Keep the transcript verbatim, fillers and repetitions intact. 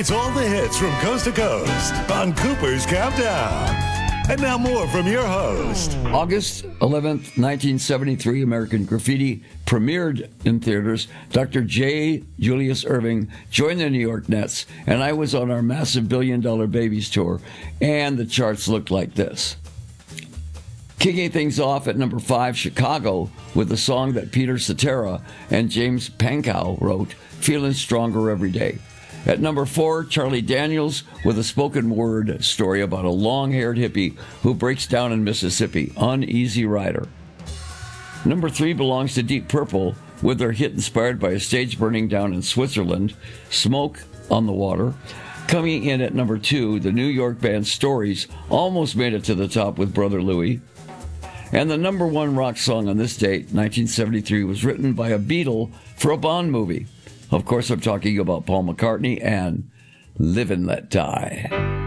It's all the hits from coast to coast on Cooper's Countdown. And now more from your host. August eleventh, nineteen seventy-three, American Graffiti premiered in theaters. Doctor J. Julius Irving joined the New York Nets, and I was on our massive Billion Dollar Babies tour, and the charts looked like this. Kicking things off at number five, Chicago, with a song that Peter Cetera and James Pankow wrote, Feeling Stronger Every Day. At number four, Charlie Daniels with a spoken word story about a long-haired hippie who breaks down in Mississippi, Uneasy Rider. Number three belongs to Deep Purple with their hit inspired by a stage burning down in Switzerland, Smoke on the Water. Coming in at number two, the New York band Stories almost made it to the top with Brother Louie. And the number one rock song on this date, nineteen seventy-three, was written by a Beatle for a Bond movie. Of course, I'm talking about Paul McCartney and Live and Let Die.